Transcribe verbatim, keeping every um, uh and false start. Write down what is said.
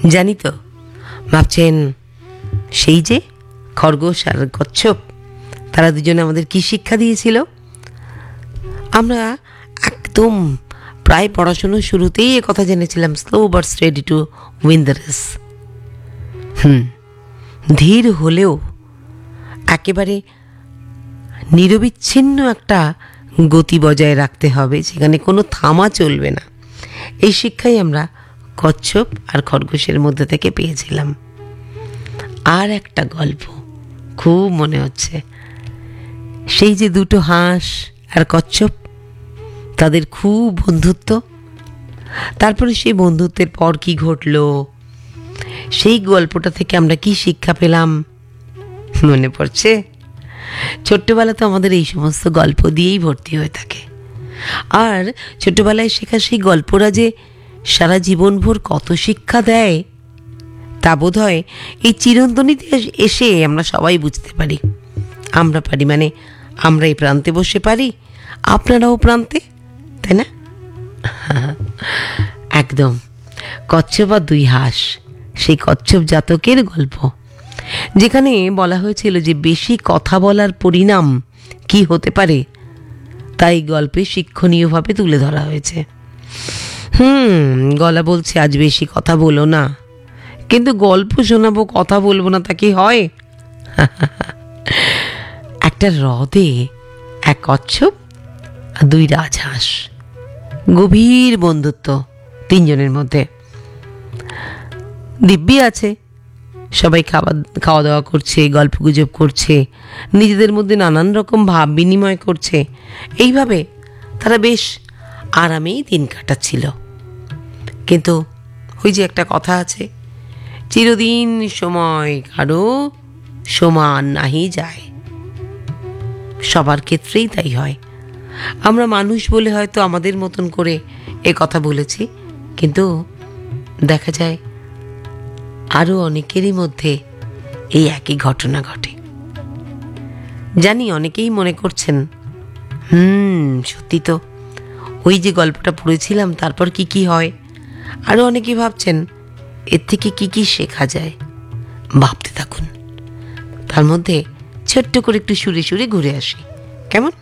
জানি তো, ভাবছেন সেই যে খরগোশ আর কচ্ছপ, তারা দুজনে আমাদের কি শিক্ষা দিয়েছিল। আমরা একদম প্রায় পড়াশুনোর শুরুতেই এ কথা জেনেছিলাম, slow but steady to win the race. হুম ধীর হলেও একেবারে নিরবিচ্ছিন্ন একটা গতি বজায় রাখতে হবে, সেখানে কোনো থামা চলবে না। এই শিক্ষাই আমরা কচ্ছপ আর খরগোশের মধ্যে থেকে পেয়েছিলাম। আর একটা গল্প খুব মনে হচ্ছে, সেই যে দুটো হাঁস আর কচ্ছপ, তাদের খুব বন্ধুত্ব। তারপরে সেই বন্ধুত্বের পর কি ঘটলো, সেই গল্পটা থেকে আমরা কি শিক্ষা পেলাম মনে পড়ছে? ছোট্টবেলা তো আমাদের এই সমস্ত গল্প দিয়েই ভর্তি হয়ে থাকে। আর ছোট্টবেলায় শেখা সেই গল্পরা যে সারা জীবনভর কত শিক্ষা দেয়, তা বোধ হয় এই চিরন্তনীতে এসে আমরা সবাই বুঝতে পারি। আমরা পারি মানে আমরা এই প্রান্তে বসে পারি, আপনারাও প্রান্তে, তাই না? একদম কচ্ছপ আর দুই হাঁস, সেই কচ্ছপ জাতকের গল্প, যেখানে বলা হয়েছিল যে বেশি কথা বলার পরিণাম কি হতে পারে, তাই গল্পে শিক্ষণীয়ভাবে তুলে ধরা হয়েছে। হুম গলা বলছে আজ বেশি কথা বলো না, কিন্তু গল্প শোনাবো, কথা বলবো না, তা কি হয়? একটা হ্রদে এক কচ্ছপ আর দুই রাজহাঁস, গভীর বন্ধুত্ব তিনজনের মধ্যে। দিব্যি আছে, সবাই খাওয়া খাওয়া দাওয়া করছে, গল্প গুজব করছে, নিজেদের মধ্যে নানান রকম ভাব বিনিময় করছে। এইভাবে তারা বেশ আরামেই দিন কাটাচ্ছিল। কিন্তু ওই যে একটা কথা আছে, চিরদিন সময় কারো সমান নাহি যায়। সবার ক্ষেত্রেই তাই হয়। আমরা মানুষ বলে হয়তো আমাদের মতন করে এ কথা বলেছি, কিন্তু দেখা যায় আরও অনেকেরই মধ্যে এই একই ঘটনা ঘটে। জানি অনেকেই মনে করছেন, হুম সত্যি তো, ওই যে গল্পটা পড়েছিলাম তারপর কি কি হয়। আরও অনেকেই ভাবছেন এর থেকে কি কি শেখা যায়। ভাবতে থাকুন, তার মধ্যে ছোট্ট করে একটু সুরে সুরে ঘুরে আসি, কেমন?